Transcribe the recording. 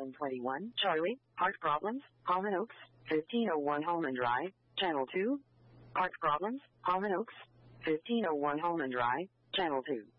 721 Charlie, heart problems, Holman Oaks, 1501 Holman Drive, Channel 2. Heart problems, Holman Oaks, 1501 Holman Drive, Channel 2.